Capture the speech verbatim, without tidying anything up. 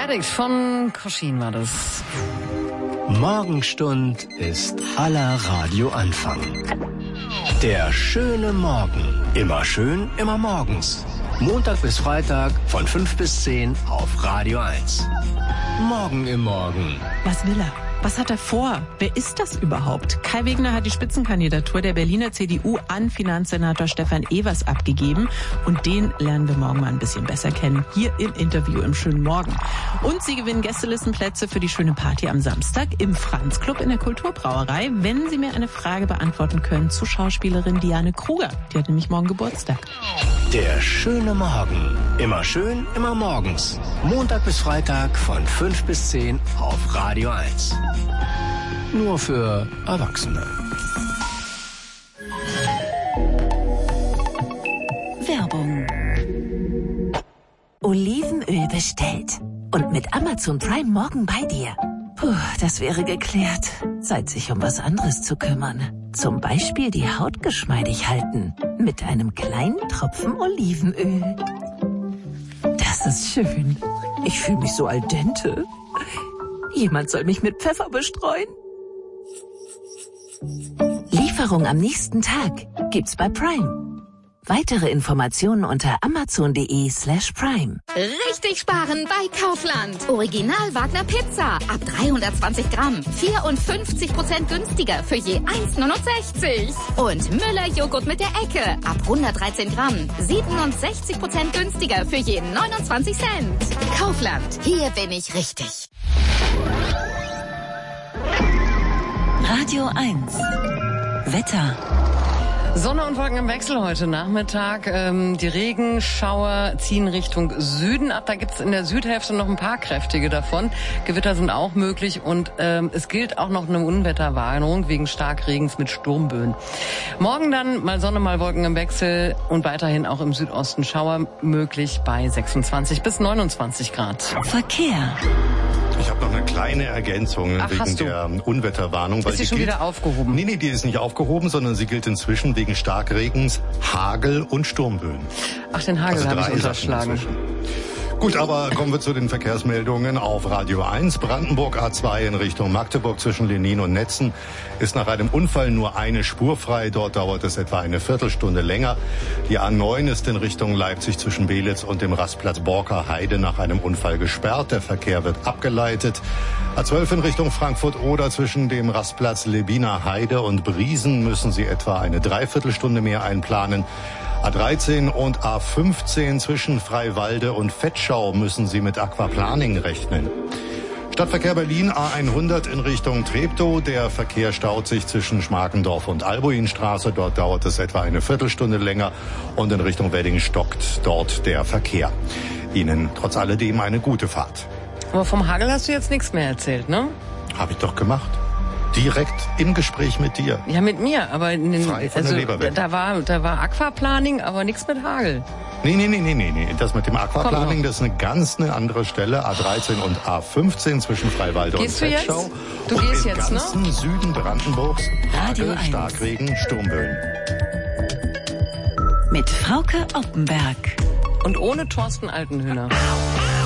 Addict von Koschin war das. Morgenstund ist aller Radioanfang. Der schöne Morgen. Immer schön, immer morgens. Montag bis Freitag von fünf bis zehn auf Radio eins. Morgen im Morgen. Was will er? Was hat er vor? Wer ist das überhaupt? Kai Wegner hat die Spitzenkandidatur der Berliner C D U an Finanzsenator Stefan Evers abgegeben. Und den lernen wir morgen mal ein bisschen besser kennen. Hier im Interview im schönen Morgen. Und Sie gewinnen Gästelistenplätze für die schöne Party am Samstag im Franz-Club in der Kulturbrauerei, wenn Sie mir eine Frage beantworten können zu Schauspielerin Diane Kruger. Die hat nämlich morgen Geburtstag. Der schöne Morgen. Immer schön, immer morgens. Montag bis Freitag von fünf bis zehn auf Radio eins. Nur für Erwachsene. Werbung. Olivenöl bestellt. Und mit Amazon Prime morgen bei dir. Puh, das wäre geklärt. Zeit, sich um was anderes zu kümmern. Zum Beispiel die Haut geschmeidig halten. Mit einem kleinen Tropfen Olivenöl. Das ist schön. Ich fühle mich so al dente. Jemand soll mich mit Pfeffer bestreuen. Lieferung am nächsten Tag gibt's bei Prime. Weitere Informationen unter amazon.de slash prime. Richtig sparen bei Kaufland. Original Wagner Pizza. Ab dreihundertzwanzig Gramm. vierundfünfzig Prozent günstiger für je eins Komma neunundsechzig. Und Müller Joghurt mit der Ecke. Ab hundertdreizehn Gramm. siebenundsechzig Prozent günstiger für je neunundzwanzig Cent. Kaufland. Hier bin ich richtig. Radio eins. Wetter. Sonne und Wolken im Wechsel heute Nachmittag. Ähm, die Regenschauer ziehen Richtung Süden ab. Da gibt's in der Südhälfte noch ein paar kräftige davon. Gewitter sind auch möglich und ähm, es gilt auch noch eine Unwetterwarnung wegen Starkregens mit Sturmböen. Morgen dann mal Sonne, mal Wolken im Wechsel und weiterhin auch im Südosten Schauer möglich bei sechsundzwanzig bis neunundzwanzig Grad. Verkehr. Ich habe noch eine kleine Ergänzung Ach, wegen der Unwetterwarnung. Weil ist die die schon gilt, wieder aufgehoben? Nee, nee, die ist nicht aufgehoben, sondern sie gilt inzwischen wegen Starkregens, Hagel und Sturmböen. Ach, den Hagel Also habe ich drei unterschlagen. Sachen inzwischen. Gut, aber kommen wir zu den Verkehrsmeldungen auf Radio eins. Brandenburg A zwei in Richtung Magdeburg zwischen Lenin und Netzen ist nach einem Unfall nur eine Spur frei. Dort dauert es etwa eine Viertelstunde länger. Die A neun ist in Richtung Leipzig zwischen Belitz und dem Rastplatz Borker Heide nach einem Unfall gesperrt. Der Verkehr wird abgeleitet. A zwölf in Richtung Frankfurt-Oder zwischen dem Rastplatz Lebiner Heide und Briesen müssen Sie etwa eine Dreiviertelstunde mehr einplanen. A dreizehn und A fünfzehn zwischen Freiwalde und Vetschau müssen Sie mit Aquaplaning rechnen. Stadtverkehr Berlin A hundert in Richtung Treptow. Der Verkehr staut sich zwischen Schmarkendorf und Albuinstraße. Dort dauert es etwa eine Viertelstunde länger. Und in Richtung Wedding stockt dort der Verkehr. Ihnen trotz alledem eine gute Fahrt. Aber vom Hagel hast du jetzt nichts mehr erzählt, ne? Habe ich doch gemacht. Direkt im Gespräch mit dir. Ja, mit mir, aber in den, Frei von also, der Leber weg. da war da war Aquaplaning, aber nichts mit Hagel. Nee, nee, nee, nee, nee, nee. Das mit dem Aquaplaning, das ist eine ganz eine andere Stelle. A dreizehn und A fünfzehn zwischen Freiwalde Gehst und du Vetschau. jetzt? Du und gehst im jetzt, ne? ganzen Süden Brandenburgs Radio Hagel, eins. Starkregen, Sturmböen. Mit Frauke Oppenberg. Und ohne Thorsten Altenhöhner.